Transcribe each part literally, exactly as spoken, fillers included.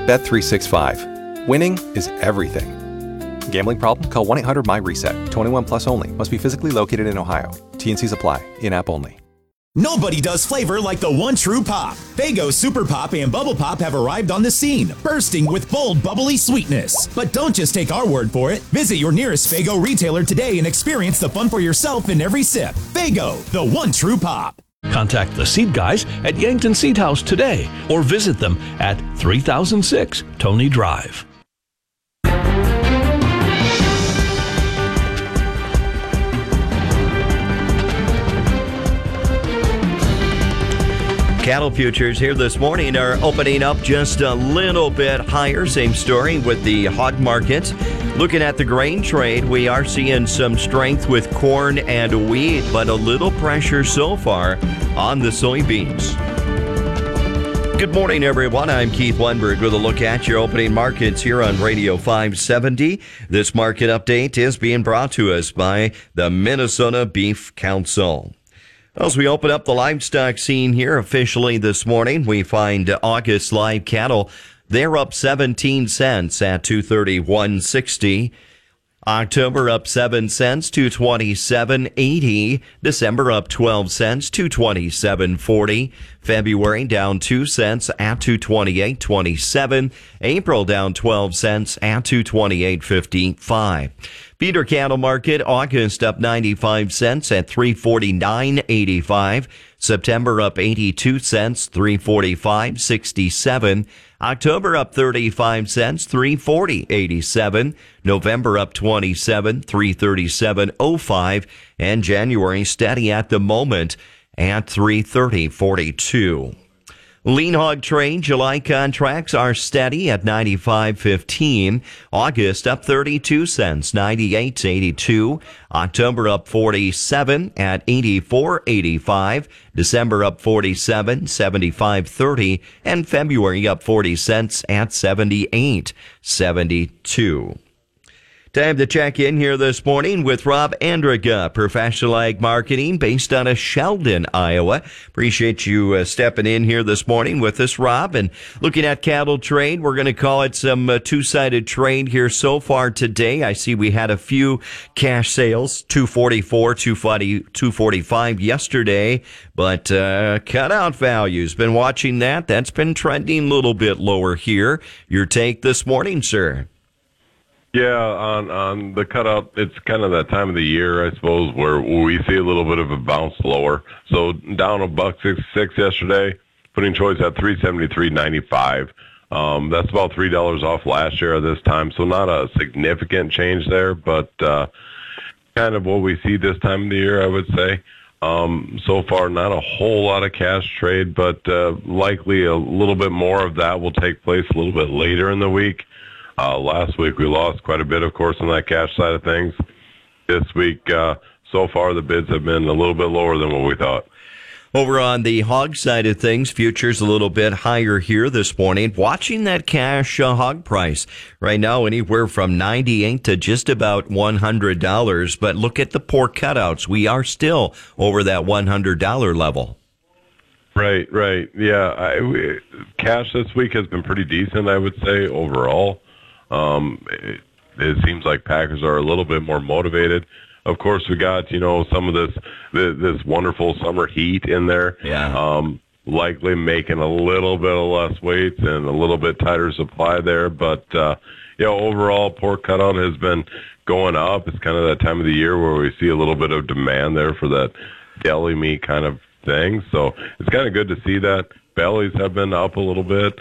Bet three sixty-five. Winning is everything. Gambling problem? Call one eight hundred my reset. twenty-one plus only. Must be physically located in Ohio. T and Cs apply. In-app only. Nobody does flavor like the one true pop. Faygo Super Pop and Bubble Pop have arrived on the scene, bursting with bold, bubbly sweetness. But don't just take our word for it. Visit your nearest Faygo retailer today and experience the fun for yourself in every sip. Faygo, the one true pop. Contact the Seed Guys at Yankton Seed House today or visit them at three thousand six Tony Drive. Cattle futures here this morning are opening up just a little bit higher. Same story with the hog markets. Looking at the grain trade, we are seeing some strength with corn and wheat, but a little pressure so far on the soybeans. Good morning, everyone. I'm Keith Lundberg with a look at your opening markets here on Radio five seventy. This market update is being brought to us by the Minnesota Beef Council. As we open up the livestock scene here officially this morning, we find August live cattle. They're up seventeen cents at two thirty-one sixty. October up seven cents, two twenty-seven eighty. December up twelve cents, two twenty-seven forty. February down two cents at two twenty-eight twenty-seven. April down twelve cents at two twenty-eight fifty-five. Feeder cattle market, August up ninety-five cents at three forty-nine eighty-five. September up eighty-two cents, three forty-five sixty-seven. October up thirty-five cents, three forty eighty-seven. November up twenty-seven, three thirty-seven oh five. And January steady at the moment at three thirty forty-two. Lean hog trade, July contracts are steady at ninety-five fifteen. August up thirty-two cents, ninety-eight eighty-two. October up forty-seven at eighty-four eighty-five. December up forty-seven, seventy-five thirty. And February up forty cents at seventy-eight seventy-two. Time to check in here this morning with Rob Andriga, Professional Ag Marketing based out of Sheldon, Iowa. Appreciate you uh, stepping in here this morning with us, Rob. And looking at cattle trade, we're going to call it some uh, two-sided trade here so far today. I see we had a few cash sales, two forty-four, two forty, two forty-five yesterday, but uh, cutout values, been watching that. That's been trending a little bit lower here. Your take this morning, sir? Yeah, on on the cutout, it's kind of that time of the year, I suppose, where we see a little bit of a bounce lower. So down a buck sixty-six yesterday, putting choice at three seventy-three ninety-five. Um, that's about three dollars off last year at this time, so not a significant change there, but uh, kind of what we see this time of the year, I would say. Um, so far, not a whole lot of cash trade, but uh, likely a little bit more of that will take place a little bit later in the week. Uh, last week we lost quite a bit, of course, on that cash side of things. This week, uh, so far, the bids have been a little bit lower than what we thought. Over on the hog side of things, futures a little bit higher here this morning. Watching that cash uh, hog price right now, anywhere from ninety-eight to just about one hundred dollars. But look at the pork cutouts. We are still over that one hundred dollars level. Right, right. Yeah, I, we, cash this week has been pretty decent, I would say, overall. Um, it, it seems like packers are a little bit more motivated. Of course, we got, you know, some of this this, this wonderful summer heat in there. Yeah. Um, likely making a little bit of less weight and a little bit tighter supply there. But, uh, you know, overall, pork cutout has been going up. It's kind of that time of the year where we see a little bit of demand there for that deli meat kind of thing. So it's kind of good to see that. Bellies have been up a little bit.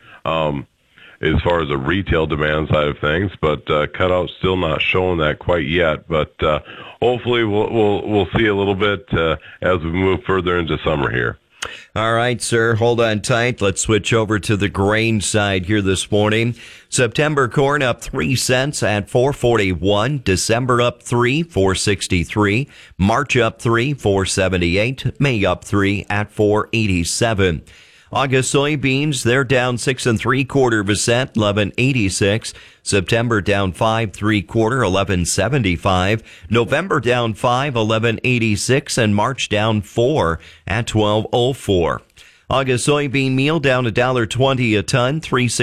Um, as far as the retail demand side of things, but uh, cutout still not showing that quite yet. But uh, hopefully we'll, we'll we'll see a little bit uh, as we move further into summer here. All right, sir. Hold on tight. Let's switch over to the grain side here this morning. September corn up three cents at four forty-one. December up three, four sixty-three. March up three, four seventy-eight. May up three at four eighty-seven. August soybeans, they're down six and three quarter percent, eleven eighty-six. September down five three quarter, eleven seventy-five. November down five, eleven eighty-six, and March down four at twelve oh four. August soybean meal down a dollar twenty a ton, three